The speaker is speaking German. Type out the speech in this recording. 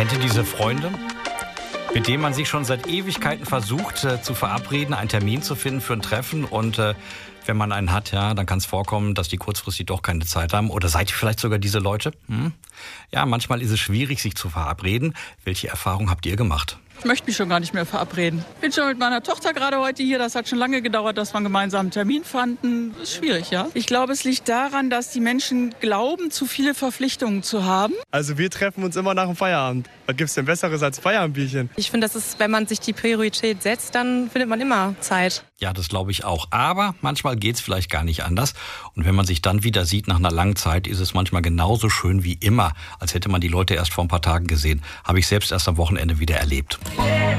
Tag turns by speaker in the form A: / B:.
A: Kennt ihr diese Freunde, mit denen man sich schon seit Ewigkeiten versucht zu verabreden, einen Termin zu finden für ein Treffen und wenn man einen hat, ja, dann kann es vorkommen, dass die kurzfristig doch keine Zeit haben. Oder seid ihr vielleicht sogar diese Leute? Ja, manchmal ist es schwierig, sich zu verabreden. Welche Erfahrung habt ihr gemacht?
B: Ich möchte mich schon gar nicht mehr verabreden. Bin schon mit meiner Tochter gerade heute hier. Das hat schon lange gedauert, dass wir einen gemeinsamen Termin fanden. Das ist schwierig, ja. Ich glaube, es liegt daran, dass die Menschen glauben, zu viele Verpflichtungen zu haben.
C: Also wir treffen uns immer nach dem Feierabend. Was gibt's denn Besseres als Feierabendbierchen?
D: Ich finde, das ist, wenn man sich die Priorität setzt, dann findet man immer Zeit.
A: Ja, das glaube ich auch. Aber manchmal geht's vielleicht gar nicht anders. Und wenn man sich dann wieder sieht nach einer langen Zeit, ist es manchmal genauso schön wie immer, als hätte man die Leute erst vor ein paar Tagen gesehen. Habe ich selbst erst am Wochenende wieder erlebt.